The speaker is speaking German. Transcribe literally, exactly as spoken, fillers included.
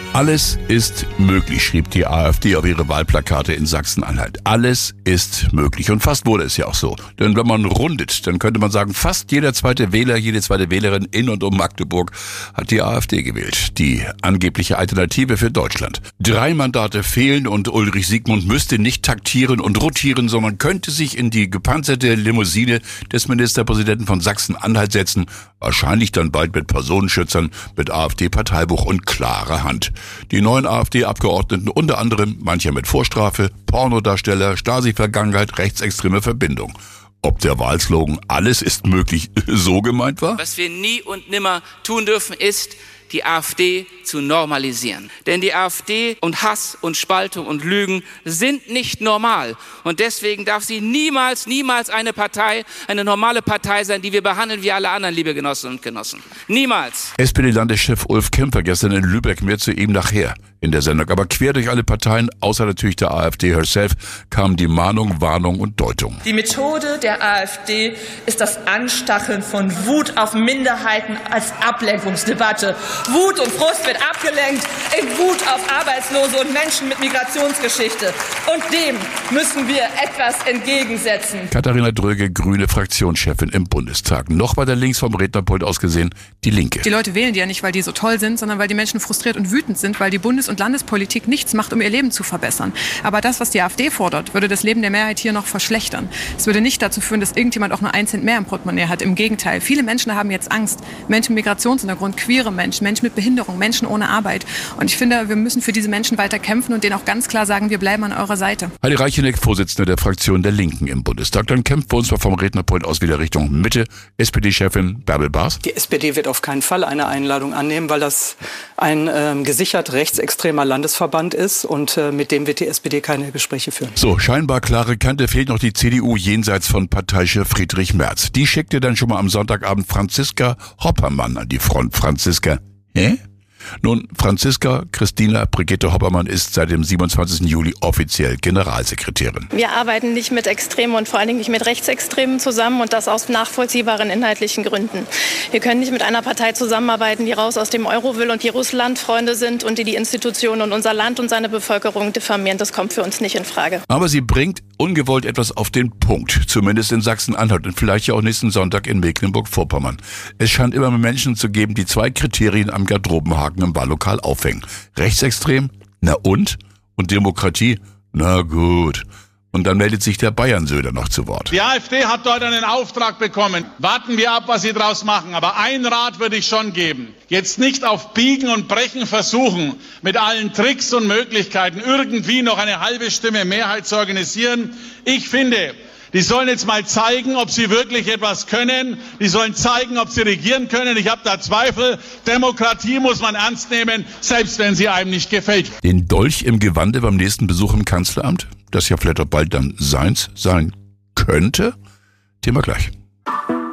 Alles ist möglich, schrieb die AfD auf ihre Wahlplakate in Sachsen-Anhalt. Alles ist möglich. Und fast wurde es ja auch so. Denn wenn man rundet, dann könnte man sagen, fast jeder zweite Wähler, jede zweite Wählerin in und um Magdeburg hat die AfD gewählt. Die angebliche Alternative für Deutschland. Drei Mandate fehlen und Ulrich Siegmund müsste nicht taktieren und rotieren, sondern könnte sich in die gepanzerte Limousine des Ministerpräsidenten von Sachsen-Anhalt setzen. Wahrscheinlich dann bald mit Personenschützern, mit AfD-Parteibuch und klarer Hand. Die neuen AfD-Abgeordneten, unter anderem mancher mit Vorstrafe, Pornodarsteller, Stasi-Vergangenheit, rechtsextreme Verbindung. Ob der Wahlslogan "Alles ist möglich" so gemeint war? Was wir nie und nimmer tun dürfen, ist, die AfD zu normalisieren. Denn die AfD und Hass und Spaltung und Lügen sind nicht normal. Und deswegen darf sie niemals, niemals eine Partei, eine normale Partei sein, die wir behandeln wie alle anderen, liebe Genossinnen und Genossen. Niemals. S P D-Landeschef Ulf Kämpfer gestern in Lübeck, mehr zu ihm nachher in der Sendung. Aber quer durch alle Parteien, außer natürlich der AfD herself, kamen die Mahnung, Warnung und Deutung. Die Methode der AfD ist das Anstacheln von Wut auf Minderheiten als Ablenkungsdebatte. Wut und Frust wird abgelenkt in Wut auf Arbeitslose und Menschen mit Migrationsgeschichte. Und dem müssen wir etwas entgegensetzen. Katharina Dröge, grüne Fraktionschefin im Bundestag. Noch weiter links vom Rednerpult aus gesehen, die Linke. Die Leute wählen die ja nicht, weil die so toll sind, sondern weil die Menschen frustriert und wütend sind, weil die Bundes- und Landespolitik nichts macht, um ihr Leben zu verbessern. Aber das, was die AfD fordert, würde das Leben der Mehrheit hier noch verschlechtern. Es würde nicht dazu führen, dass irgendjemand auch nur ein Cent mehr im Portemonnaie hat. Im Gegenteil. Viele Menschen haben jetzt Angst. Menschen mit Migrationshintergrund, queere Menschen, Menschen mit Behinderung, Menschen ohne Arbeit. Und ich finde, wir müssen für diese Menschen weiter kämpfen und denen auch ganz klar sagen, wir bleiben an eurer Seite. Heidi Reicheneck, Vorsitzende der Fraktion der Linken im Bundestag. Dann kämpfen wir uns mal vom Rednerpult aus wieder Richtung Mitte. S P D-Chefin Bärbel Baas. Die S P D wird auf keinen Fall eine Einladung annehmen, weil das ein ähm, gesichert rechtsextremer Landesverband ist und äh, mit dem wird die S P D keine Gespräche führen. So, scheinbar klare Kante, fehlt noch die C D U jenseits von Parteichef Friedrich Merz. Die schickte dann schon mal am Sonntagabend Franziska Hoppermann an die Front. Franziska, hä? Nun, Franziska Christina Brigitte Hoppermann ist seit dem siebenundzwanzigsten Juli offiziell Generalsekretärin. Wir arbeiten nicht mit Extremen und vor allen Dingen nicht mit Rechtsextremen zusammen und das aus nachvollziehbaren inhaltlichen Gründen. Wir können nicht mit einer Partei zusammenarbeiten, die raus aus dem Euro will und die Russland-Freunde sind und die die Institutionen und unser Land und seine Bevölkerung diffamieren. Das kommt für uns nicht in Frage. Aber sie bringt ungewollt etwas auf den Punkt, zumindest in Sachsen-Anhalt und vielleicht ja auch nächsten Sonntag in Mecklenburg-Vorpommern. Es scheint immer mehr Menschen zu geben, die zwei Kriterien am Garderobenhaken im Wahllokal aufhängen. Rechtsextrem? Na und? Und Demokratie? Na gut. Und dann meldet sich der Bayern-Söder noch zu Wort. Die AfD hat dort einen Auftrag bekommen. Warten wir ab, was sie draus machen. Aber ein Rat würde ich schon geben. Jetzt nicht auf Biegen und Brechen versuchen, mit allen Tricks und Möglichkeiten irgendwie noch eine halbe Stimme Mehrheit zu organisieren. Ich finde, die sollen jetzt mal zeigen, ob sie wirklich etwas können. Die sollen zeigen, ob sie regieren können. Ich habe da Zweifel. Demokratie muss man ernst nehmen, selbst wenn sie einem nicht gefällt. Den Dolch im Gewande beim nächsten Besuch im Kanzleramt, das ja vielleicht auch bald dann seins sein könnte? Thema gleich.